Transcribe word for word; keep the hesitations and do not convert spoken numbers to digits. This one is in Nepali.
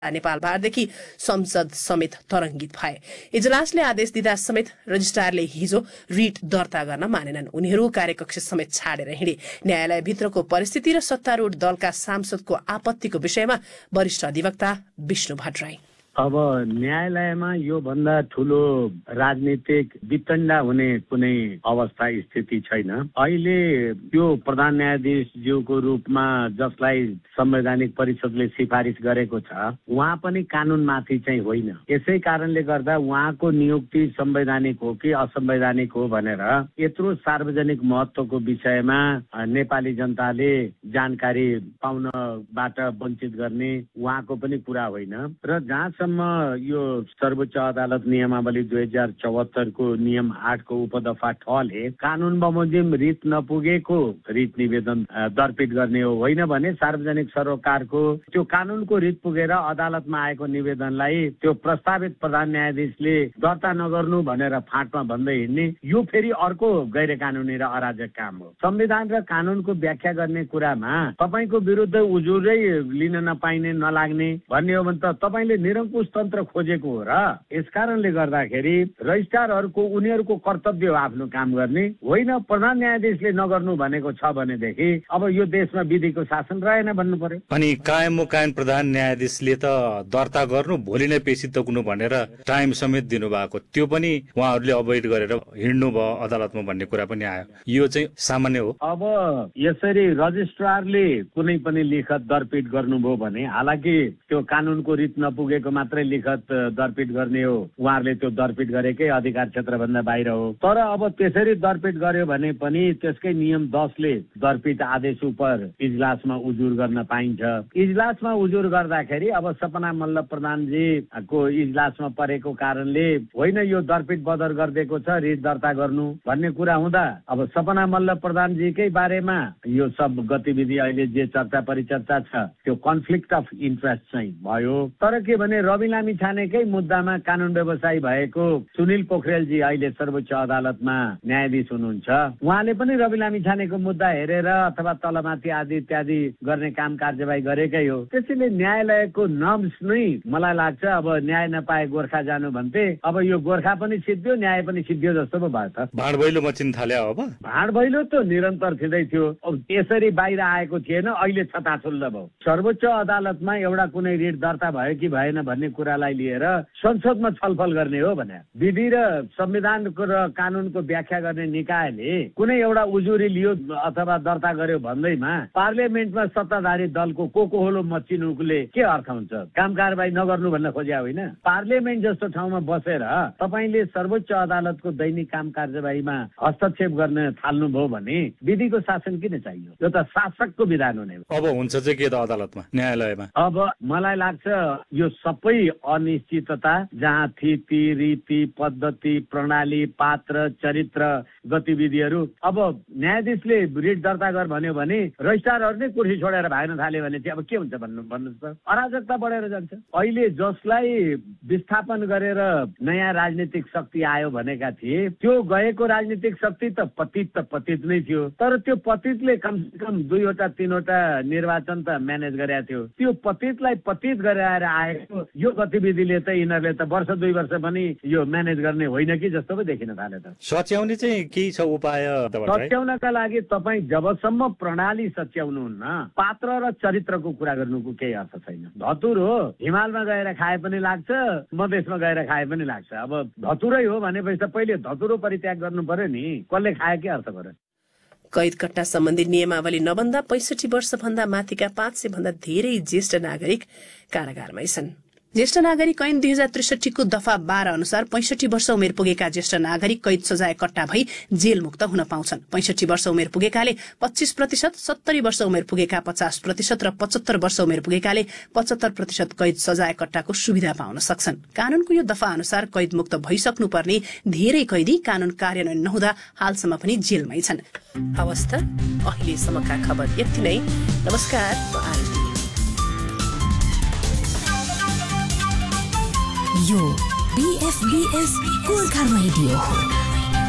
नेपाल भारदेखि संसद समेत तरंगित भए। इजलासले आदेश दिँदा समेत रजिस्ट्रारले हिजो रिट दर्ता गर्न मानेनन्। उनीहरू कार्यकक्ष समेत छाडेर हिँडे। न्यायालयभित्रको परिस्थिति र सत्तारूढ दलका सांसदको आपत्तिको विषयमा वरिष्ठ अधिवक्ता विष्णु भट्टराई। अब न्यायालयमा यो भन्दा ठूलो राजनीतिक वितण्डा हुने कुनै अवस्था स्थिति छैन। अहिले त्यो प्रधान न्यायाधीशज्यूको रूपमा जसलाई संवैधानिक परिषदले सिफारिस गरेको छ उहाँ पनि कानूनमाथि चाहिँ होइन। यसै कारणले गर्दा उहाँको नियुक्ति संवैधानिक हो कि असंवैधानिक हो भनेर यत्रो सार्वजनिक महत्वको विषयमा नेपाली जनताले जानकारी पाउनबाट वञ्चित गर्ने उहाँको पनि कुरा होइन। र जहाँसम्म यो सर्वोच्च अदालत नियमावली दुई हजार चौहत्तरको नियम आठको उपदफा ठले कानून बमोजिम रिट नपुगेको रिट निवेदन दर्पित गर्ने हो, होइन भने सार्वजनिक सरोकारको त्यो कानूनको रिट पुगेर अदालतमा आएको निवेदनलाई त्यो प्रस्तावित प्रधान न्यायाधीशले दर्ता नगर्नु भनेर फाँटमा भन्दै हिँड्ने यो फेरि अर्को गैर कानूनी र अराजक काम हो। संविधान र कानूनको व्याख्या गर्ने कुरामा तपाईँको विरुद्ध उजुरै लिन नपाइने नलाग्ने भन्ने हो भने त तपाईँले निरङ्कुश तन्त्र खोजेको हो र यसकारणले गर्दाखेरि रजिस्ट्रारहरूको उनीहरूको कर्तव्य हो आफ्नो काम गर्ने, होइन प्रधान न्यायाधीशले नगर्नु भनेको छ भनेदेखि अब यो देशमा विधिको शासन रहेन भन्नु पर्यो। अनि कायम मुकायम प्रधान न्यायाधीशले त दर्ता गर्नु भोलि नै पेशी तोक्नु भनेर टाइम समेत दिनुभएको, त्यो पनि उहाँहरूले अवोइड गरेर हिँड्नु भयो अदालतमा भन्ने कुरा पनि आयो। यो चाहिँ सामान्य हो। अब यसरी रजिस्ट्रारले कुनै पनि लिखत दर्पित गर्नुभयो भने हालाकि त्यो कानूनको रिट नपुगेको मात्रै लिखत दर्पित गर्ने हो, उहाँहरूले त्यो दर्पित गरेकै अधिकार क्षेत्रभन्दा बाहिर हो। तर अब त्यसरी दर्पित गर्यो भने पनि त्यसकै नियम दसले दर्पित आदेश उप इजलासमा उजुर गर्न पाइन्छ। इजलासमा उजुर गर्दाखेरि अब सपना मल्ल प्रधानजीको इजलासमा परेको कारणले होइन यो दर्पित बदर गरिदिएको छ रिट दर्ता गर्नु भन्ने कुरा हुँदा अब सपना मल्ल प्रधानजीकै बारेमा यो सब गतिविधि अहिले जे चर्चा परिचर्चा छ त्यो कन्फ्लिक्ट अफ इन्ट्रेस्ट चाहिँ भयो। तर के भने रवि लामी छानेकै मुद्दामा कानून व्यवसायी भएको सुनिल पोखरेलजी अहिले सर्वोच्च अदालतमा न्यायाधीश हुनुहुन्छ। उहाँले पनि रवि लामी छानेको मुद्दा हेरेर अथवा तलमाथि आदि इत्यादि गर्ने काम कार्यवाही गरेकै हो। त्यसैले न्यायालयको नर्म्स नै मलाई लाग्छ अब न्याय नपाए गोर्खा जानु भन्थे अब यो गोर्खा पनि सिद्धियो न्याय पनि सिद्धियो जस्तो पो भयो त। भाँडभैलो मचिन थाल्यो। अब भाँडभैलो त निरन्तर थिँदै थियो, अब यसरी बाहिर आएको थिएन, अहिले छताछुल्ल भयो। सर्वोच्च अदालतमा एउटा कुनै रिट दर्ता भयो कि भएन भन्ने कुरालाई लिएर संसदमा छलफल गर्ने हो भने विधि र संविधानको र कानूनको व्याख्या गर्ने निकायले कुनै एउटा उजुरी लियो अथवा दर्ता गर्यो भन्दैमा पार्लियामेन्टमा सत्ताधारी दलको को को होलो मचिनुले के अर्थ हुन्छ? काम कारबाही नगर्नु भन्न खोज्या होइन। पार्लियामेन्ट जस्तो ठाउँमा बसेर तपाईँले सर्वोच्च अदालतको दैनिक काम कार्यवाहीमा हस्तक्षेप गर्न थाल्नुभयो भने विधिको शासन किन चाहियो? यो त शासकको विधान हुने हो। अब हुन्छ चाहिँ के त अदालतमा न्यायालयमा अब मलाई लाग्छ यो सबै अनिश्चितता जहाँ थिति रीति पद्धति प्रणाली पात्र चरित्र गतिविधिहरू अब न्यायाधीशले रिट दर्ता गर भन्यो भने रजिस्ट्रारहरू नै कुर्सी छोडेर भाग्न थाल्यो भने चाहिँ अब के हुन्छ भन्नु भन्नुहोस् त? अराजकता बढेर जान्छ। अहिले जसलाई विस्थापन गरेर नयाँ राजनीतिक शक्ति आयो भनेका थिए त्यो गएको राजनीतिक शक्ति त पतित त पतित नै थियो, तर त्यो पतितले कमसेकम दुईवटा तीनवटा निर्वाचन त म्यानेज गरेका थियो। त्यो पतितलाई पतित गरेर आएको यो गतिविधिले त यिनीहरूले त वर्ष दुई वर्ष पनि यो म्यानेज गर्ने होइन कि जस्तो पो देखिन थाल्यो त। सच्याउने चाहिँ के छ उपाय? सच्याउनका लागि तपाईँ जबसम्म प्रणाली सच्याउनुहुन्न पात्र र चरित्रको कुरा गर्नुको केही अर्थ छैन। धतुर हो हिमालमा गएर खाए पनि लाग्छ, मधेसमा गएर खाए पनि लाग्छ। अब धतुरै हो भनेपछि त पहिले धतुरो परित्याग गर्नु पर्यो नि, कसले खाए के अर्थ पर्यो? कैद कट्टा सम्बन्धी नियमावली नबन्दा पैंसठी वर्ष भन्दा माथिका पाँच सय भन्दा धेरै ज्येष्ठ नागरिक कारागारमै छन्। ज्येष्ठ नागरिक ऐन दुई हजार त्रिसठीको दफा बाह्र अनुसार पैंसठी वर्ष उमेर पुगेका ज्येष्ठ नागरिक कैद सजाय कट्टा भई जेलमुक्त हुन पाउँछन्। पैंसठी वर्ष उमेर पुगेकाले पच्चीस प्रतिशत, सत्तरी वर्ष उमेर पुगेका पचास प्रतिशत र पचहत्तर वर्ष उमेर पुगेकाले पचहत्तर प्रतिशत कैद सजाय कट्टाको सुविधा पाउन सक्छन्। कानूनको यो दफा अनुसार कैद मुक्त भइसक्नुपर्ने धेरै कैदी कानून कार्यान्वयन नहुँदा हालसम्म पनि जेलमै छन्। अवस्था अहिलेसम्मका खबर यति नै। नमस्कार। यो बीएफबीएस गोर्खा रेडियो हो।